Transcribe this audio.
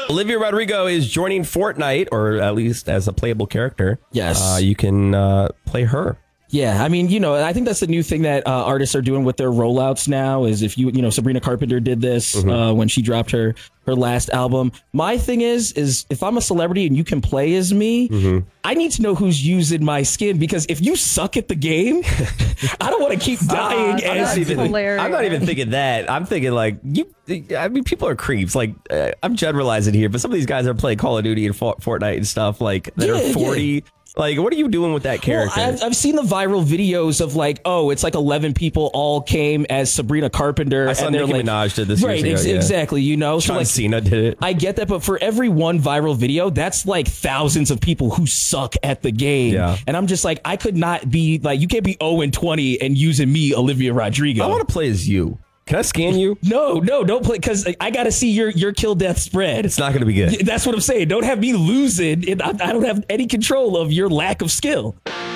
Olivia Rodrigo is joining Fortnite, or at least as a playable character. Yes. You can play her. Yeah, I mean, I think that's the new thing that artists are doing with their rollouts now is if Sabrina Carpenter did this when she dropped her last album. My thing is if I'm a celebrity and you can play as me, I need to know who's using my skin, because if you suck at the game, I don't want to keep dying. I'm not even thinking that. I'm thinking like people are creeps. Like I'm generalizing here, but some of these guys are playing Call of Duty and Fortnite and stuff like that are 40. Yeah. Like, what are you doing with that character? Well, I've seen the viral videos of like, it's like 11 people all came as Sabrina Carpenter. I saw Nicki Minaj did this years ago, exactly. John Cena did it. I get that, but for every one viral video, that's like thousands of people who suck at the game. Yeah. And I'm just like, I could not be like, you can't be 0-20 and using me, Olivia Rodrigo. I want to play as you. Can I scan you? No, don't play, because I got to see your kill death spread. It's not going to be good. That's what I'm saying. Don't have me losing. I don't have any control of your lack of skill.